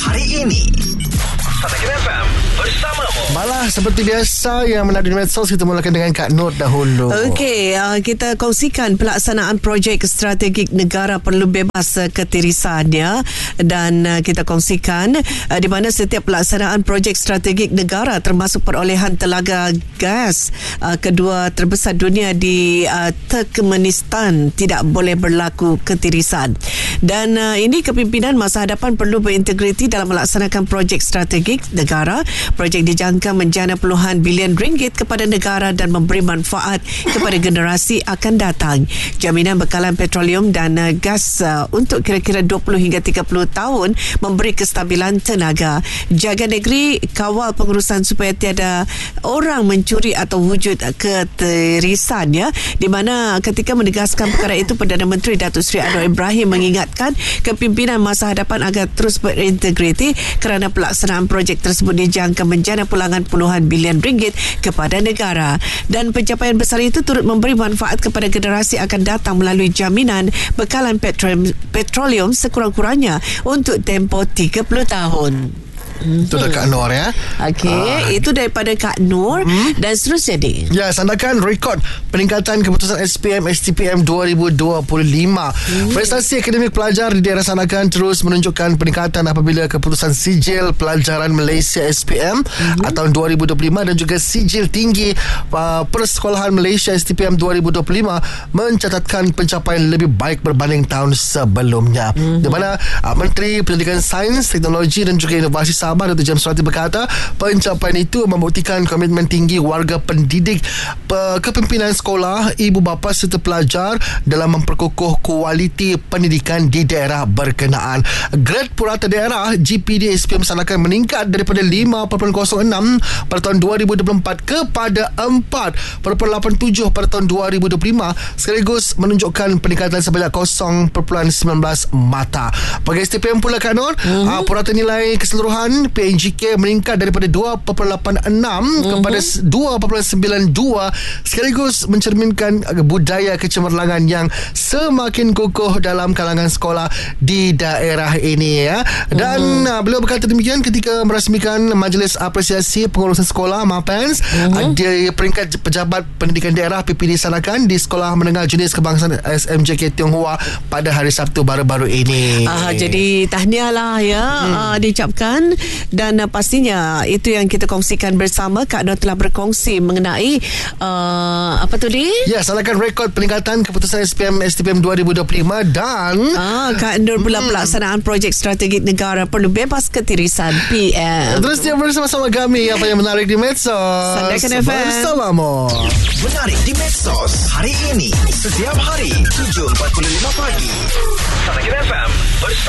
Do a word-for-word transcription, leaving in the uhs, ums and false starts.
hari ini. Sandakan F M bersamamu. Malah seperti biasa yang menarik di medsos, kita mulakan dengan Kak Nur dahulu. Okey, uh, kita kongsikan pelaksanaan projek strategik negara perlu bebas uh, ketirisannya, dan uh, kita kongsikan uh, di mana setiap pelaksanaan projek strategik negara termasuk perolehan telaga gas uh, kedua terbesar dunia di uh, Turkmenistan tidak boleh berlaku ketirisan. Dan uh, ini kepimpinan masa hadapan perlu berintegriti dalam melaksanakan projek strategik negara. Projek dijangka menjana puluhan bilion ringgit kepada negara dan memberi manfaat kepada generasi akan datang. Jaminan bekalan petroleum dan uh, gas uh, untuk kira-kira dua puluh hingga tiga puluh tahun memberi kestabilan tenaga. Jaga negeri kawal pengurusan supaya tiada orang mencuri atau wujud ketirisan, ya. Di mana ketika menegaskan perkara itu, Perdana Menteri Datuk Seri Anwar Ibrahim mengingatkan kepimpinan masa hadapan agar terus berintegriti kerana pelaksanaan projek tersebut dijangka menjana pulangan puluhan bilion ringgit kepada negara, dan pencapaian besar itu turut memberi manfaat kepada generasi akan datang melalui jaminan bekalan petroleum, petroleum sekurang-kurangnya untuk tempoh tiga puluh tahun. Itu dah Kak Nur, ya. Okey, Ah. itu daripada Kak Nur. hmm? Dan seterusnya di Ya, sandakan rekod peningkatan keputusan S P M S T P M dua ribu dua puluh lima. Hmm. Prestasi akademik pelajar di daerah Sandakan terus menunjukkan peningkatan apabila keputusan sijil pelajaran Malaysia S P M hmm. tahun dua ribu dua puluh lima dan juga sijil tinggi uh, persekolahan Malaysia S T P M dua ribu dua puluh lima mencatatkan pencapaian lebih baik berbanding tahun sebelumnya. Hmm. Di mana uh, Menteri Pendidikan Sains, Teknologi dan juga Inovasi Sabah Datuk James Surati berkata pencapaian itu membuktikan komitmen tinggi warga pendidik, kepimpinan sekolah, ibu bapa serta pelajar dalam memperkukuh kualiti pendidikan di daerah berkenaan. Grade purata daerah G P D S P M Sandakan meningkat daripada lima perpuluhan kosong enam pada tahun dua ribu dua puluh empat kepada empat perpuluhan lapan tujuh pada tahun dua ribu dua puluh lima, sekaligus menunjukkan peningkatan sebanyak kosong perpuluhan sembilan belas mata. Bagi S T P M pula, Kak Nur, uh-huh. purata nilai keseluruhan P N G K meningkat daripada dua perpuluhan lapan enam uh-huh. kepada dua perpuluhan sembilan dua, sekaligus mencerminkan budaya kecemerlangan yang semakin kukuh dalam kalangan sekolah di daerah ini, ya. Dan uh-huh. beliau berkata demikian ketika merasmikan Majlis Apresiasi Pengurusan Sekolah MAPENS uh-huh. di peringkat Pejabat Pendidikan Daerah P P D Sandakan di Sekolah Menengah Jenis Kebangsaan S M J K Tionghoa pada hari Sabtu baru-baru ini. Ah, jadi tahniah lah, ya, hmm. uh, diucapkan. Dan uh, pastinya itu yang kita kongsikan bersama. Kak Nur telah berkongsi mengenai uh, apa tu di? Ya, Sandakan rekod peningkatan keputusan S P M S T P M dua ribu dua puluh lima dan ah, Kak Nur pula hmm. pelaksanaan projek strategik negara perlu bebas ketirisan P M. Terus dia bersama-sama kami apa yang menarik di medsos. Sandakan F M bersamamu. Menarik di medsos hari ini setiap hari tujuh empat puluh lima pagi. Sandakan F M bersama